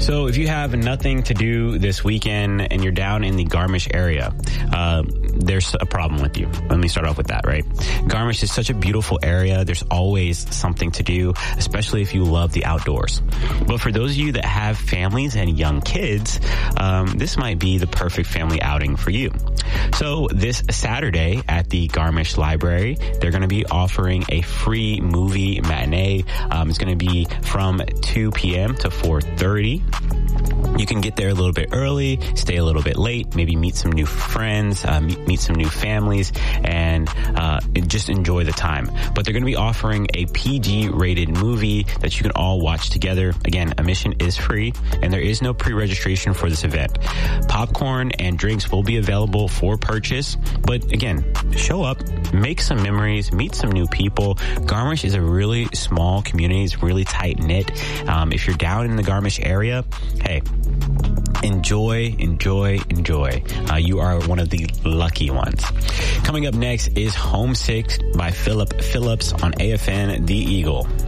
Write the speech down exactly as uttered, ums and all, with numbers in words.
So if you have nothing to do this weekend and you're down in the Garmisch area, uh, there's a problem with you. Let me start off with that, right? Garmisch is such a beautiful area. There's always something to do, especially if you love the outdoors. But for those of you that have families and young kids, um, this might be the perfect family outing for you. So this Saturday at the Garmisch Library, they're going to be offering a free movie matinee. Um, it's going to be from two p.m. to four thirty. You can get there a little bit early, stay a little bit late, maybe meet some new friends, uh, meet, meet some new families, and uh, just enjoy the time. But they're going to be offering a P G-rated movie that you can all watch together. Again, admission is free, and there is no pre-registration for this event. Popcorn and drinks will be available for purchase, but again, show up, make some memories, meet some new people. Garmisch is a really small community. It's really tight-knit. Um, if you're down in the Garmisch area, hey, enjoy, enjoy, enjoy. Uh, you are one of the lucky ones. Coming up next is Homesick by Philip Phillips on A F N The Eagle.